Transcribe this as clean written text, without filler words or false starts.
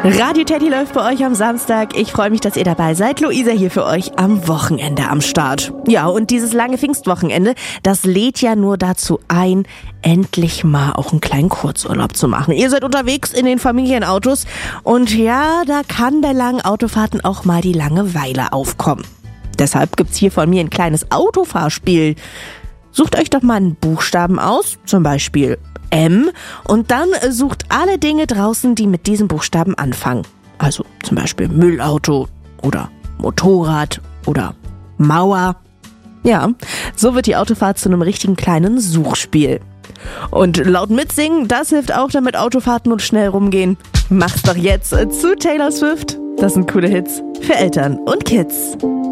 Radio Teddy läuft bei euch am Samstag. Ich freue mich, dass ihr dabei seid. Luisa hier für euch am Wochenende am Start. Ja, und dieses lange Pfingstwochenende, das lädt ja nur dazu ein, endlich mal auch einen kleinen Kurzurlaub zu machen. Ihr seid unterwegs in den Familienautos und ja, da kann bei langen Autofahrten auch mal die Langeweile aufkommen. Deshalb gibt's hier von mir ein kleines Autofahrspiel. Sucht euch doch mal einen Buchstaben aus, zum Beispiel M, und dann sucht alle Dinge draußen, die mit diesem Buchstaben anfangen. Also zum Beispiel Müllauto oder Motorrad oder Mauer. Ja, so wird die Autofahrt zu einem richtigen kleinen Suchspiel. Und laut mitsingen, das hilft auch, damit Autofahrten und schnell rumgehen. Macht's doch jetzt zu Taylor Swift. Das sind coole Hits für Eltern und Kids.